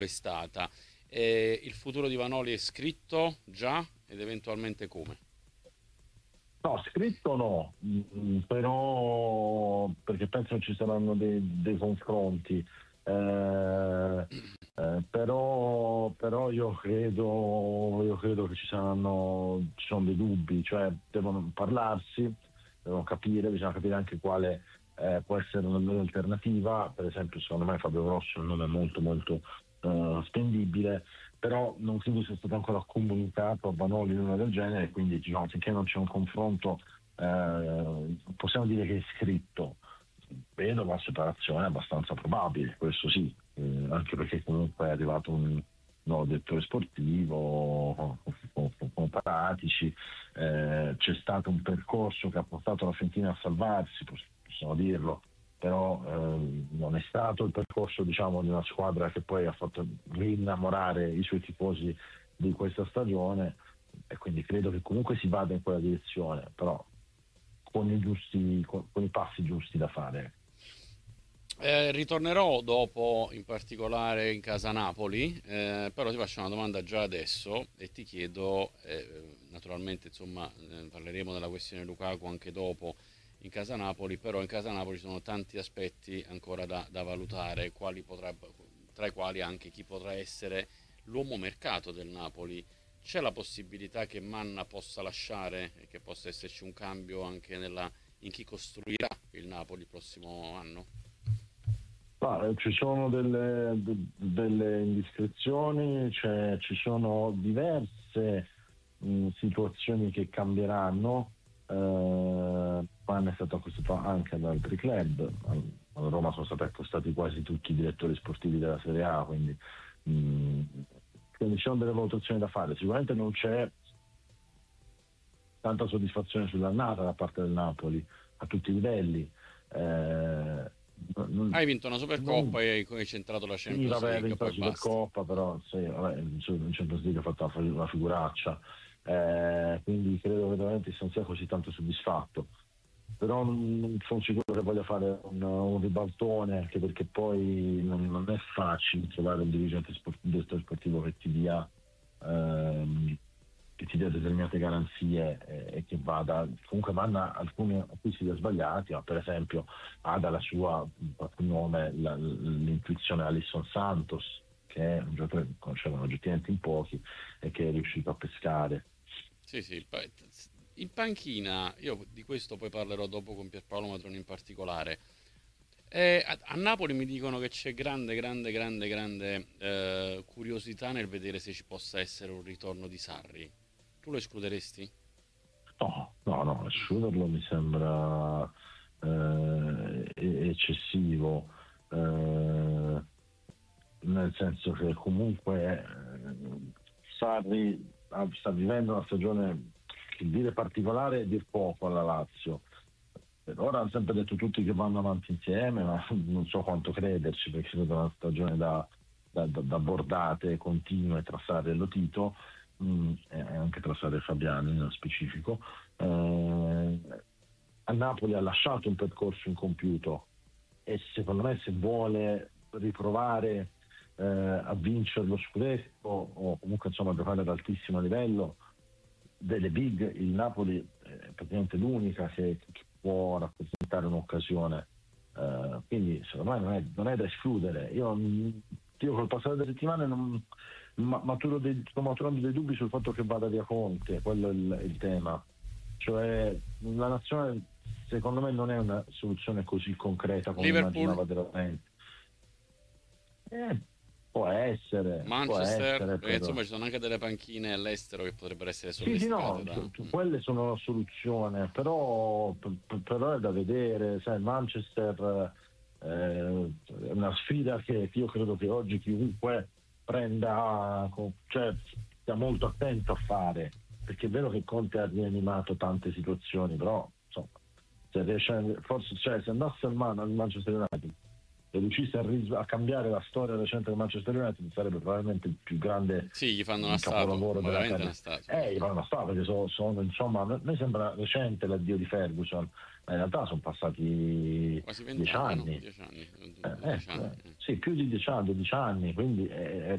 è stata. Il futuro di Vanoli è scritto già ed eventualmente come? No, scritto no, però perché penso che ci saranno dei confronti. Però io credo che ci sono dei dubbi, cioè devono parlarsi, devono capire, bisogna capire anche quale può essere una loro alternativa. Per esempio, secondo me Fabio Grosso è un nome molto molto spendibile, però non credo sia stato ancora comunicato a Vanoli nulla del genere, quindi diciamo, finché non c'è un confronto possiamo dire che è scritto. Vedo la separazione abbastanza probabile, questo sì, anche perché comunque è arrivato un nuovo direttore sportivo con Paratici, c'è stato un percorso che ha portato la Fiorentina a salvarsi, possiamo dirlo, però non è stato il percorso, diciamo, di una squadra che poi ha fatto rinnamorare i suoi tifosi di questa stagione, e quindi credo che comunque si vada in quella direzione, però con i passi giusti da fare. Ritornerò dopo, in particolare in casa Napoli, però ti faccio una domanda già adesso e ti chiedo, naturalmente insomma parleremo della questione Lukaku anche dopo in casa Napoli, però in casa Napoli ci sono tanti aspetti ancora da valutare, tra i quali anche chi potrà essere l'uomo mercato del Napoli. C'è la possibilità che Manna possa lasciare e che possa esserci un cambio anche in chi costruirà il Napoli il prossimo anno? Ci sono delle indiscrezioni, ci sono diverse situazioni che cambieranno. Pan è stato acquistato anche da altri club. A Roma sono stati accostati quasi tutti i direttori sportivi della Serie A, mh, quindi ci sono delle valutazioni da fare. Sicuramente non c'è tanta soddisfazione sull'annata da parte del Napoli a tutti i livelli. Eh, non, Hai vinto una non Supercoppa e hai centrato la sì, Champions vabbè, ha League, vinto la poi basta. Supercoppa, però sì, vabbè, in Champions League ha fatto una figuraccia, quindi credo che veramente non sia così tanto soddisfatto. Però non sono sicuro che voglia fare un ribaltone, anche perché poi non è facile trovare un direttore sportivo che ti dia determinate garanzie e che vada, comunque vanno alcuni acquisti sbagliati, ma per esempio ha dalla sua nome l'intuizione Alisson Santos, che è un giocatore che conoscevano oggettivamente in pochi e che è riuscito a pescare. Sì, sì, in panchina, io di questo poi parlerò dopo con Pierpaolo Matroni in particolare. A Napoli mi dicono che c'è grande, grande, grande, grande curiosità nel vedere se ci possa essere un ritorno di Sarri. Tu lo escluderesti? No, no, no, asciugarlo mi sembra eccessivo, eh, nel senso che comunque Sarri sta vivendo una stagione che dire particolare e dir poco alla Lazio. Per ora hanno sempre detto tutti che vanno avanti insieme, ma non so quanto crederci, perché è stata una stagione da bordate continue tra Sarri e Lotito, e anche tra Sarri e Fabiani nello specifico. A Napoli ha lasciato un percorso incompiuto e secondo me se vuole riprovare a vincere lo scudetto o comunque insomma giocare ad altissimo livello delle big, il Napoli è praticamente l'unica che può rappresentare un'occasione. Quindi secondo me non è da escludere. Io col passare delle settimane sto maturando dei dubbi sul fatto che vada via Conte, quello è il tema. Cioè la nazionale secondo me non è una soluzione così concreta come Liverpool, immaginava De Laurenti. Eh, può Manchester, essere, perché però. insomma ci sono anche delle panchine all'estero che potrebbero essere Sì, sì, sollesticate no, da... quelle sono la soluzione, però è da vedere, sai, Manchester è una sfida che io credo che oggi chiunque prenda, cioè stia molto attento a fare, perché è vero che Conte ha rianimato tante situazioni, però insomma, se riesce, forse, cioè, se andasse al Manchester United e riuscisse a cambiare la storia recente del Manchester United, sarebbe probabilmente il più grande Sì, gli fanno una statua, capolavoro della veramente carriera. una statua. Gli fanno una statua perché insomma, a me sembra recente l'addio di Ferguson, ma in realtà sono passati Quasi 20 10 anni, no? anni. 10 anni, 12 anni. Sì, più di 10 anni, 12 anni, quindi